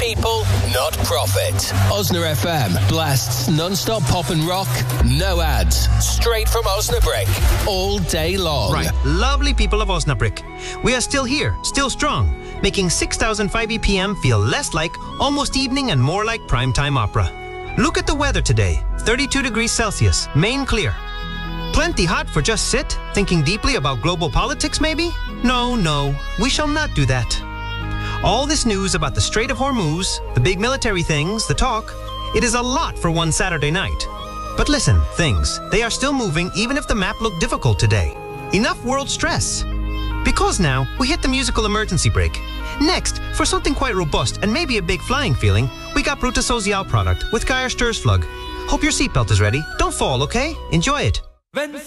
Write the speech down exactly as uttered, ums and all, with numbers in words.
people, not profit. Osna F M blasts non-stop pop and rock, no ads, straight from Osnabrick, all day long. Right, lovely people of Osnabrick. We are still here, still strong, making six thousand five E P M feel less like almost evening and more like primetime opera. Look at the weather today, thirty-two degrees Celsius, main clear. Plenty hot for just sit, thinking deeply about global politics maybe? No, no, we shall not do that. All this news about the Strait of Hormuz, the big military things, the talk, it is a lot for one Saturday night. But listen, things, they are still moving even if the map looked difficult today. Enough world stress. Because now, we hit the musical emergency break. Next, for something quite robust and maybe a big flying feeling, we got Bruta Social product with Geir Stursflug. Hope your seatbelt is ready. Don't fall, okay? Enjoy it.